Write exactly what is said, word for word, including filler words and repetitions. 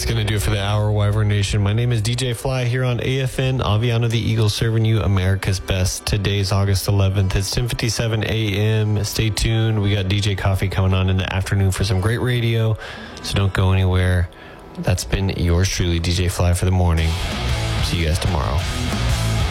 That's going to do it for the hour, Wyvern Nation. My name is D J Fly here on A F N, Aviano the Eagle, serving you America's best. Today's August eleventh. It's ten fifty-seven a.m. Stay tuned. We got D J Coffee coming on in the afternoon for some great radio, so don't go anywhere. That's been yours truly, D J Fly, for the morning. See you guys tomorrow.